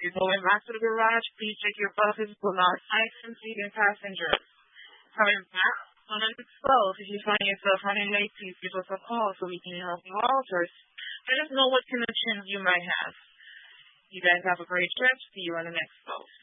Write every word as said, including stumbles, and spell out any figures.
You're going back to the garage, please check your buses, pull out items, seat, and passengers. Coming back on the next boat, if you find yourself running late, please give us a call so we can help you out or let us know what connections you might have. You guys have a great trip. See you on the next boat.